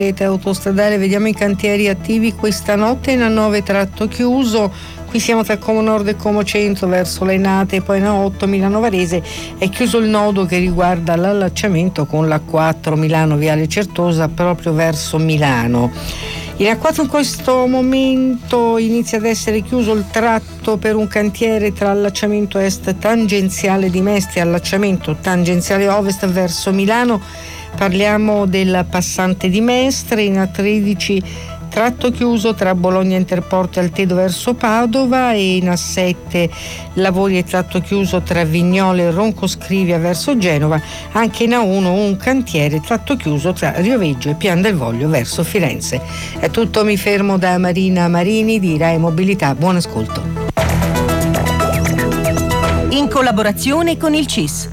Rete autostradale, vediamo i cantieri attivi questa notte in A9 tratto chiuso. Qui siamo tra Como Nord e Como Centro verso l'Enate, e poi in A8 Milano Varese è chiuso il nodo che riguarda l'allacciamento con l'A4 Milano Viale Certosa proprio verso Milano. In A4 in questo momento inizia ad essere chiuso il tratto per un cantiere tra allacciamento est tangenziale di Mestre e allacciamento tangenziale ovest verso Milano. Parliamo del passante di Mestre. In A13 tratto chiuso tra Bologna Interporto e Altedo verso Padova, e in A7 lavori e tratto chiuso tra Vignole e Roncoscrivia verso Genova. Anche in A1 un cantiere tratto chiuso tra Rioveggio e Pian del Voglio verso Firenze. È tutto, mi fermo da Marina Marini di Rai Mobilità. Buon ascolto. In collaborazione con il CIS.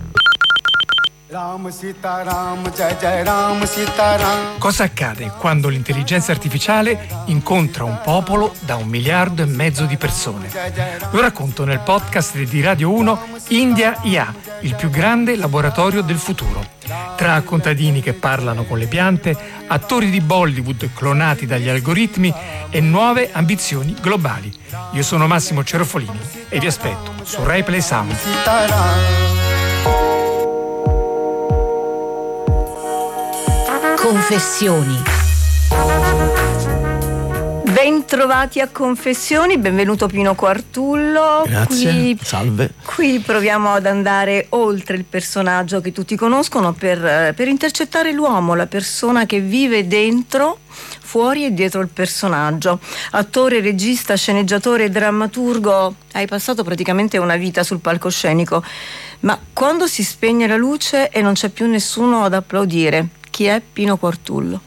Cosa accade quando l'intelligenza artificiale incontra un popolo da 1,5 miliardi di persone? Lo racconto nel podcast di Radio 1 India IA, il più grande laboratorio del futuro. Tra contadini che parlano con le piante, attori di Bollywood clonati dagli algoritmi e nuove ambizioni globali. Io sono Massimo Cerofolini e vi aspetto su Rai Play Sound. Confessioni. Bentrovati a Confessioni, benvenuto Pino Quartullo. Grazie, salve. Qui proviamo ad andare oltre il personaggio che tutti conoscono per intercettare l'uomo, la persona che vive dentro, fuori e dietro il personaggio. Attore, regista, sceneggiatore e drammaturgo, hai passato praticamente una vita sul palcoscenico, ma quando si spegne la luce e non c'è più nessuno ad applaudire, chi è Pino Quartullo?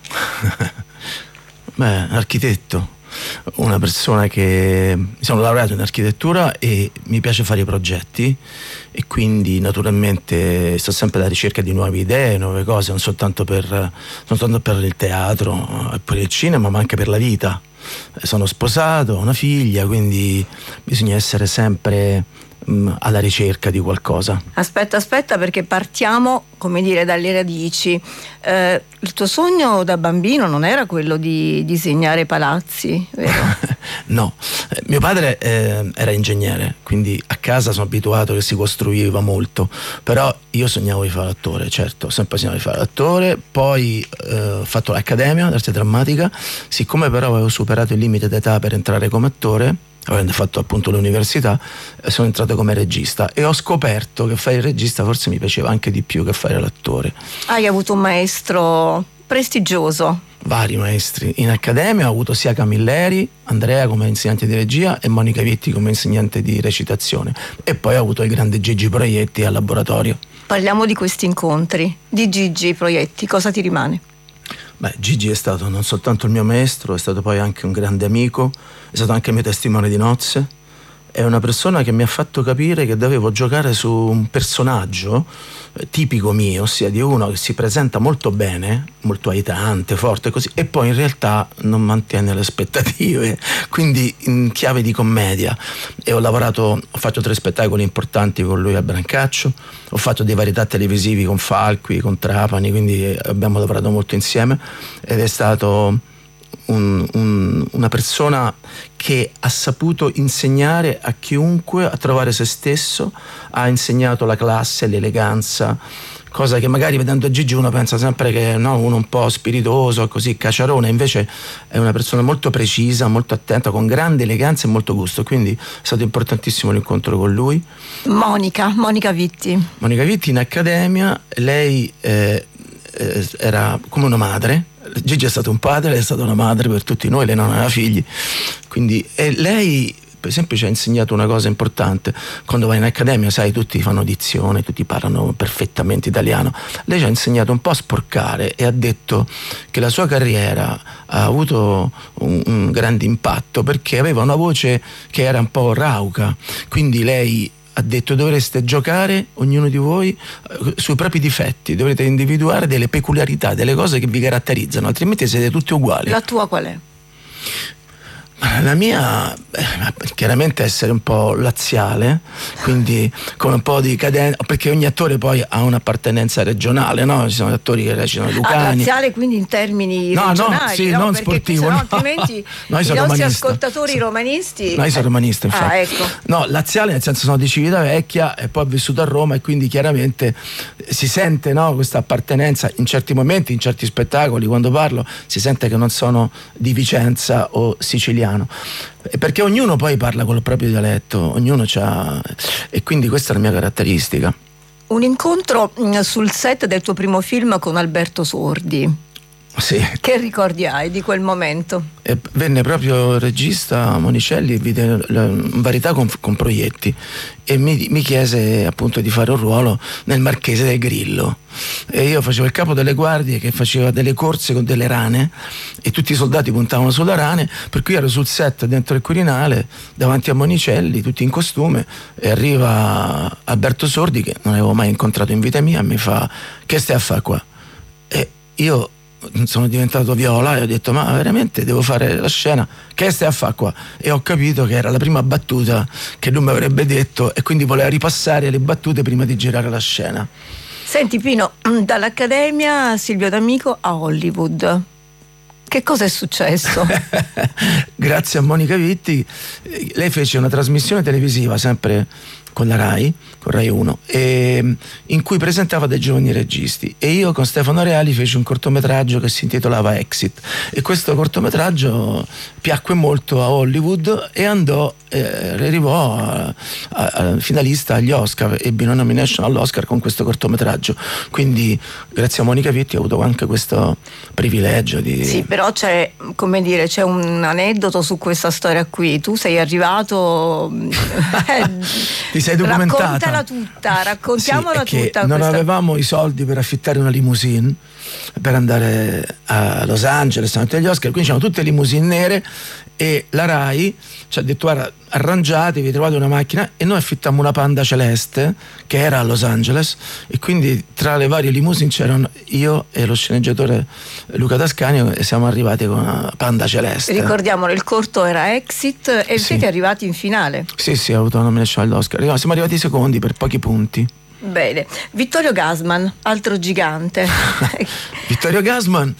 Beh, architetto, una persona che mi sono laureato in architettura e mi piace fare i progetti, e quindi naturalmente sto sempre alla ricerca di nuove idee, nuove cose, non soltanto per il teatro e per il cinema, ma anche per la vita. Sono sposato, ho una figlia, quindi bisogna essere sempre alla ricerca di qualcosa. Aspetta, perché partiamo, come dire, dalle radici. Il tuo sogno da bambino non era quello di disegnare palazzi, vero? No, mio padre era ingegnere, quindi a casa sono abituato che si costruiva molto, però io sognavo di fare l'attore, certo, ho sempre sognato di fare l'attore. Poi ho fatto l'accademia d'arte drammatica, siccome però avevo superato il limite d'età per entrare come attore, avendo fatto appunto l'università, sono entrato come regista e ho scoperto che fare il regista forse mi piaceva anche di più che fare l'attore. Hai avuto un maestro prestigioso? Vari maestri. In accademia ho avuto sia Camilleri, Andrea come insegnante di regia e Monica Vitti come insegnante di recitazione, e poi ho avuto il grande Gigi Proietti al laboratorio. Parliamo di questi incontri, di Gigi Proietti, cosa ti rimane? Beh, Gigi è stato non soltanto il mio maestro, è stato poi anche un grande amico, è stato anche il mio testimone di nozze. È una persona che mi ha fatto capire che dovevo giocare su un personaggio tipico mio, ossia di uno che si presenta molto bene, molto aitante, forte così, e poi in realtà non mantiene le aspettative, quindi in chiave di commedia. E ho fatto 3 spettacoli importanti con lui a Brancaccio, ho fatto dei varietà televisivi con Falqui, con Trapani, quindi abbiamo lavorato molto insieme, ed è stato una persona che ha saputo insegnare a chiunque a trovare se stesso, ha insegnato la classe, l'eleganza, cosa che magari vedendo Gigi uno pensa sempre che no, uno un po' spiritoso, così caciarone, invece è una persona molto precisa, molto attenta, con grande eleganza e molto gusto, quindi è stato importantissimo l'incontro con lui. Monica Vitti in accademia, lei era come una madre. Gigi è stato un padre, è stata una madre per tutti noi, lei non aveva figli, quindi, e lei per esempio ci ha insegnato una cosa importante. Quando vai in accademia, sai, tutti fanno dizione, tutti parlano perfettamente italiano. Lei ci ha insegnato un po' a sporcare e ha detto che la sua carriera ha avuto un grande impatto perché aveva una voce che era un po' rauca, quindi lei ha detto: dovreste giocare ognuno di voi sui propri difetti, dovrete individuare delle peculiarità, delle cose che vi caratterizzano, altrimenti siete tutti uguali. La tua qual è? La mia, chiaramente essere un po' laziale, quindi con un po' di cadenza, perché ogni attore poi ha un'appartenenza regionale, no? Ci sono attori che recitano Lucani. Laziale quindi in termini regionali, sì, no? non Perché sportivo, sennò no. altrimenti No, i nostri romanista. ascoltatori romanisti. No, io sono romanista, infatti. Ecco. No, laziale nel senso sono di Civitavecchia e poi ho vissuto a Roma e quindi chiaramente si sente, no, questa appartenenza in certi momenti, in certi spettacoli, quando parlo si sente che non sono di Vicenza o siciliano, perché ognuno poi parla con il proprio dialetto, ognuno c'ha, e quindi questa è la mia caratteristica. Un incontro sul set del tuo primo film con Alberto Sordi. Sì. Che ricordi hai di quel momento? E venne proprio il regista Monicelli, vide varietà con proietti e mi chiese appunto di fare un ruolo nel Marchese del Grillo, e io facevo il capo delle guardie che faceva delle corse con delle rane e tutti i soldati puntavano sulle rane, per cui ero sul set dentro il Quirinale davanti a Monicelli tutti in costume e arriva Alberto Sordi, che non avevo mai incontrato in vita mia, e mi fa: che stai a fare qua? E io sono diventato viola e ho detto: ma veramente devo fare la scena? Che stai a fare qua? E ho capito che era la prima battuta che lui mi avrebbe detto e quindi voleva ripassare le battute prima di girare la scena. Senti Pino, dall'Accademia Silvio D'Amico a Hollywood, che cosa è successo? Grazie a Monica Vitti, lei fece una trasmissione televisiva sempre con la Rai, con Rai 1, in cui presentava dei giovani registi, e io con Stefano Reali feci un cortometraggio che si intitolava Exit, e questo cortometraggio piacque molto a Hollywood e arrivò a finalista agli Oscar, ebbe una nomination all'Oscar con questo cortometraggio, quindi grazie a Monica Vitti ho avuto anche questo privilegio di... Sì, però c'è, come dire, c'è un aneddoto su questa storia qui. Tu sei arrivato Ti sei documentata? Raccontala tutta, raccontiamola sì, tutta. Non questa... avevamo i soldi per affittare una limousine per andare a Los Angeles davanti agli Oscar, quindi c'erano tutte limousine nere e la Rai ci ha detto: guarda, arrangiatevi, trovate una macchina, e noi affittammo una Panda celeste che era a Los Angeles, e quindi tra le varie limousine c'erano io e lo sceneggiatore Luca Tascani e siamo arrivati con una Panda celeste. Ricordiamolo, il corto era Exit e Sì. siete arrivati in finale. Sì, ho avuto una nomination all'Oscar. Siamo arrivati secondi per pochi punti. Bene, Vittorio Gassman, altro gigante. Vittorio Gassman,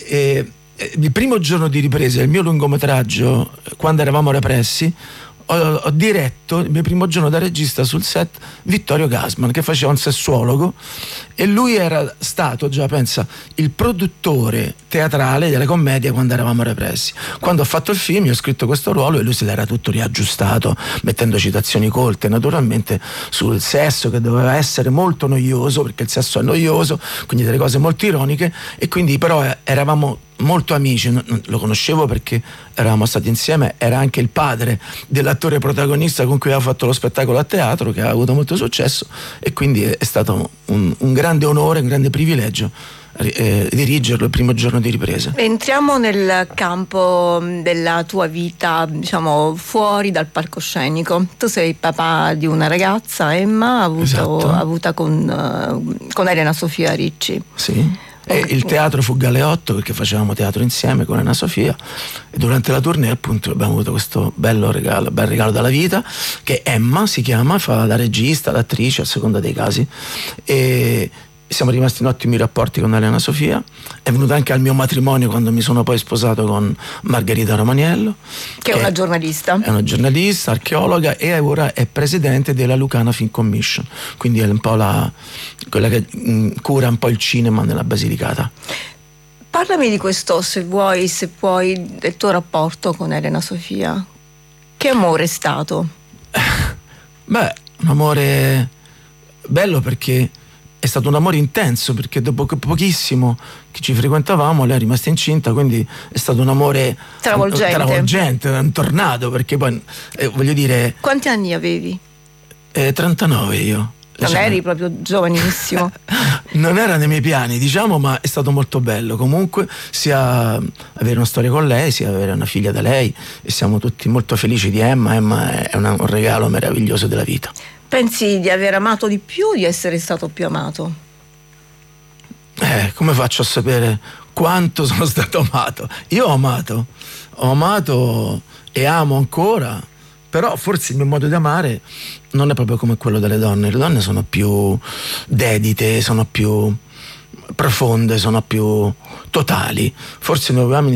il primo giorno di ripresa del mio lungometraggio, quando eravamo repressi, ho diretto il mio primo giorno da regista sul set Vittorio Gassman, che faceva un sessuologo, e lui era stato già, pensa, il produttore teatrale della commedia quando eravamo repressi. Quando ho fatto il film io ho scritto questo ruolo e lui se l'era tutto riaggiustato, mettendo citazioni colte naturalmente sul sesso, che doveva essere molto noioso, perché il sesso è noioso, quindi delle cose molto ironiche, e quindi però eravamo molto amici. Lo conoscevo perché eravamo stati insieme, era anche il padre dell'attore protagonista con cui aveva fatto lo spettacolo a teatro, che ha avuto molto successo, e quindi è stato un grande onore, un grande privilegio dirigerlo il primo giorno di ripresa. Entriamo nel campo della tua vita, diciamo, fuori dal palcoscenico. Tu sei papà di una ragazza, Emma, Esatto. avuta con Elena Sofia Ricci. Sì. E il teatro fu Galeotto, perché facevamo teatro insieme con Elena Sofia, e durante la tournée appunto abbiamo avuto questo bel regalo dalla vita, che Emma si chiama, fa la regista, l'attrice a seconda dei casi, e siamo rimasti in ottimi rapporti con Elena Sofia. È venuta anche al mio matrimonio quando mi sono poi sposato con Margherita Romaniello, Che è una giornalista. È una giornalista, archeologa, e ora è presidente della Lucana Film Commission, quindi è un po' quella che cura un po' il cinema nella Basilicata. Parlami di questo, se puoi, del tuo rapporto con Elena Sofia. Che amore è stato? Beh, un amore bello, perché è stato un amore intenso, perché dopo pochissimo che ci frequentavamo lei è rimasta incinta, quindi è stato un amore travolgente, un tornado, perché poi voglio dire... Quanti anni avevi? 39 io. Non eri proprio giovanissimo. Non era nei miei piani, diciamo, ma è stato molto bello comunque, sia avere una storia con lei, sia avere una figlia da lei, e siamo tutti molto felici di Emma. Emma è un regalo meraviglioso della vita. Pensi di aver amato di più o di essere stato più amato? Come faccio a sapere quanto sono stato amato. Io ho amato e amo ancora, però forse il mio modo di amare non è proprio come quello delle donne. Le donne sono più dedite, sono più profonde, sono più totali. Forse noi uomini